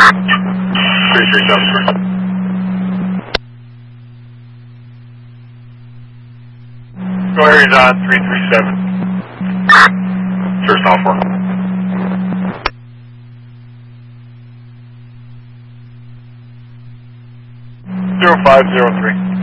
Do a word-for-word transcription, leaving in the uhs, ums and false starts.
three three seven three. Go areas on three three seven. Sure, South four. Zero five zero three.